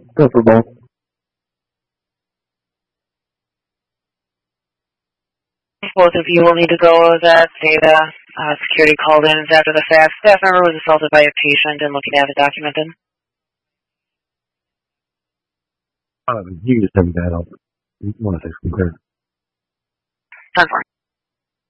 Go for both. Both of you will need to go with that data. Security called in after the fact. Staff member was assaulted by a patient and looking to have it documented. You can just take that out. 106 clear. 10-4.